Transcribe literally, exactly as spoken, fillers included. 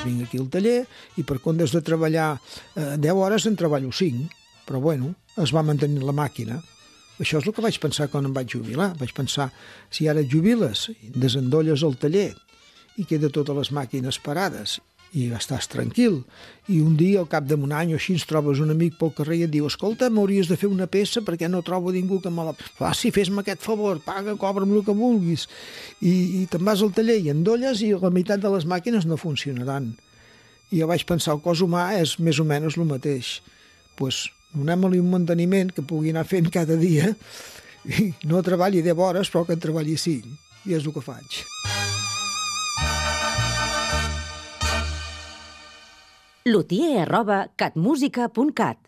vinc aquí al taller i per comptes de treballar eh, deu hores en treballo cinc, però bueno, es va mantenir la màquina. Això és el que vaig pensar quan em vaig jubilar. Vaig pensar, si ara et jubiles, desendolles el taller i queda totes les màquines parades i estàs tranquil. I un dia, al cap d'un any o així, ens trobes un amic pel carrer i et diu, escolta, m'hauries de fer una peça perquè no trobo ningú que me la... Va, sí, fes-me aquest favor, paga, cobra'm el que vulguis. I, i te'n vas al taller i endolles i la meitat de les màquines no funcionaran. I jo vaig pensar, el cos humà és més o menys el mateix. Doncs pues, donem-li un manteniment que pugui anar fent cada dia i no treballi deu hores, però que en treballi cinc. I és el que faig. lutier arroba catmusica punt cat